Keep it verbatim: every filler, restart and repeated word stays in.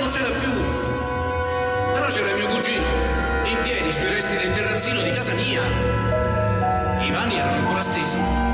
non c'era più. Però c'era mio cugino, in piedi sui resti del terrazzino di casa mia. I panni erano ancora stesi.